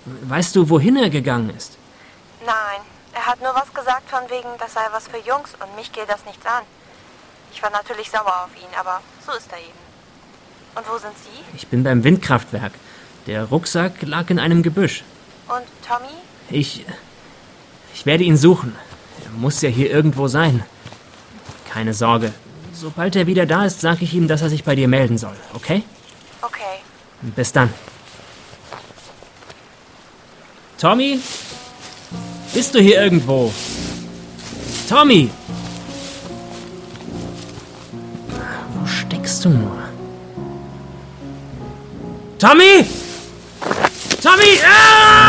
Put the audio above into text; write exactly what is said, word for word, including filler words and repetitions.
Weißt du, wohin er gegangen ist? Nein, er hat nur was gesagt von wegen, das sei was für Jungs und mich geht das nichts an. Ich war natürlich sauer auf ihn, aber so ist er eben. Und wo sind Sie? Ich bin beim Windkraftwerk. Der Rucksack lag in einem Gebüsch. Und Tommy? Ich... Ich werde ihn suchen. Er muss ja hier irgendwo sein. Keine Sorge. Sobald er wieder da ist, sage ich ihm, dass er sich bei dir melden soll, okay? Okay. Bis dann. Tommy? Bist du hier irgendwo? Tommy! Wo steckst du nur? Tommy! Tommy! Ah!